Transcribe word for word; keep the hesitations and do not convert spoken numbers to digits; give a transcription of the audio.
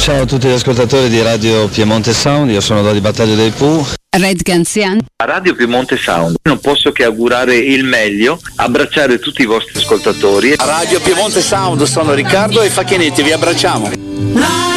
ciao a tutti gli ascoltatori di Radio Piemonte Sound, io sono Dodi Battaglio dei Pooh. Red Ganzian. A Radio Piemonte Sound non posso che augurare il meglio, abbracciare tutti i vostri ascoltatori. A Radio Piemonte Sound sono Riccardo e Facchinetti, vi abbracciamo.